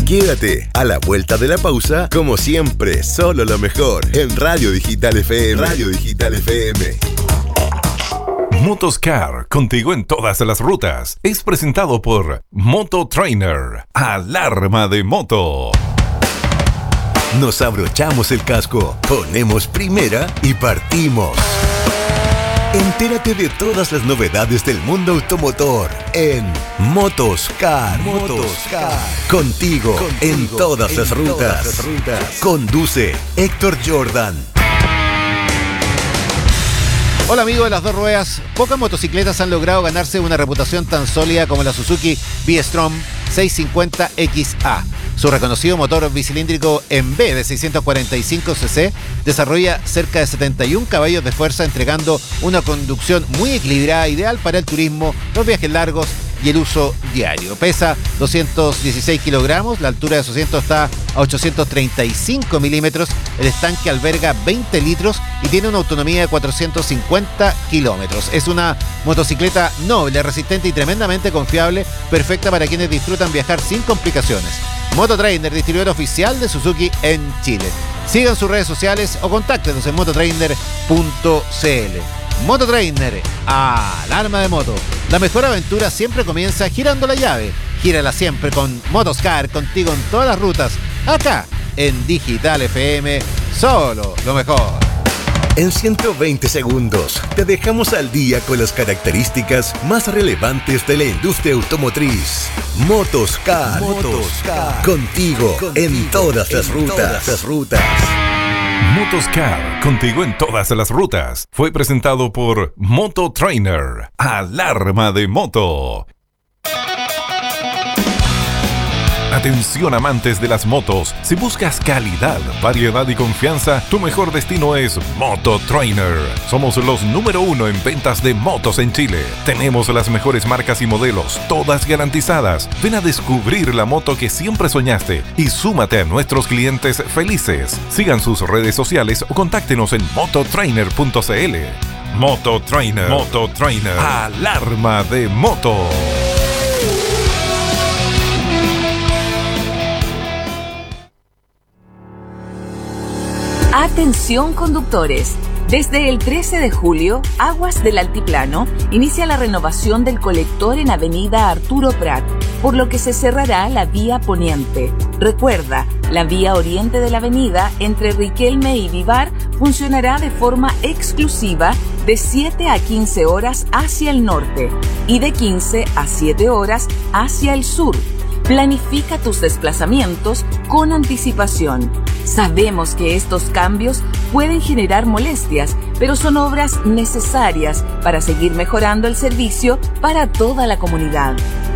Quédate a la vuelta de la pausa, como siempre, solo lo mejor en Radio Digital FM. Radio Digital FM. Motoscar, contigo en todas las rutas. Es presentado por Moto Trainer, alarma de moto. Nos abrochamos el casco, ponemos primera y partimos. Entérate de todas las novedades del mundo automotor en Motoscar. Contigo en todas las rutas. Conduce Héctor Jordan. Hola amigos de las dos ruedas. Pocas motocicletas han logrado ganarse una reputación tan sólida como la Suzuki V-Strom 650XA. Su reconocido motor bicilíndrico en B de 645 cc desarrolla cerca de 71 caballos de fuerza, entregando una conducción muy equilibrada, ideal para el turismo, los viajes largos y el uso diario. Pesa 216 kilogramos, la altura de su asiento está a 835 milímetros, el estanque alberga 20 litros y tiene una autonomía de 450 kilómetros. Es una motocicleta noble, resistente y tremendamente confiable, perfecta para quienes disfrutan viajar sin complicaciones. Mototrainer, distribuidor oficial de Suzuki en Chile. Sigan sus redes sociales o contáctenos en mototrainer.cl. Mototrainer, alarma de moto. La mejor aventura siempre comienza girando la llave. Gírala siempre con Motoscar, contigo en todas las rutas. Acá, en Digital FM, solo lo mejor. En 120 segundos te dejamos al día con las características más relevantes de la industria automotriz. Motoscar. Contigo en todas las rutas. Motoscar, contigo en todas las rutas. Fue presentado por Moto Trainer, alarma de moto. Atención amantes de las motos, si buscas calidad, variedad y confianza, tu mejor destino es Moto Trainer. Somos los número 1 en ventas de motos en Chile. Tenemos las mejores marcas y modelos, todas garantizadas. Ven a descubrir la moto que siempre soñaste y súmate a nuestros clientes felices. Sigan sus redes sociales o contáctenos en mototrainer.cl. Moto Trainer, alarma de moto. Atención conductores. Desde el 13 de julio, Aguas del Altiplano inicia la renovación del colector en Avenida Arturo Prat, por lo que se cerrará la vía poniente. Recuerda, la vía oriente de la avenida entre Riquelme y Vivar funcionará de forma exclusiva de 7 a 15 horas hacia el norte y de 15 a 7 horas hacia el sur. Planifica tus desplazamientos con anticipación. Sabemos que estos cambios pueden generar molestias, pero son obras necesarias para seguir mejorando el servicio para toda la comunidad.